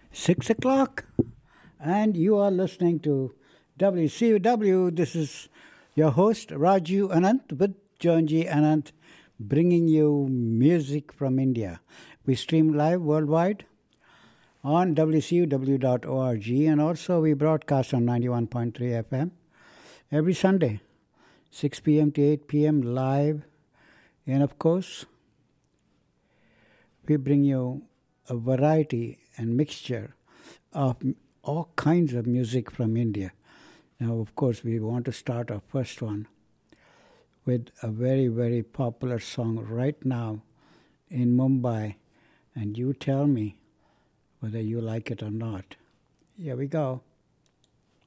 6 o'clock, and you are listening to WCW. This is your host, Raju Anant, with Johnji Anant, bringing you music from India. We stream live worldwide on WCUW.org, and also we broadcast on 91.3 FM every Sunday, 6 p.m. to 8 p.m. live. And of course, we bring you a variety and mixture of all kinds of music from India. Now, of course, we want to start our first one with a very, very popular song right now in Mumbai, and you tell me whether you like it or not. Here we go.